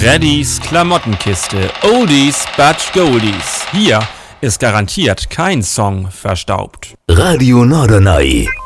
Freddys Klamottenkiste. Oldies but Goldies. Hier ist garantiert kein Song verstaubt. Radio Norderney.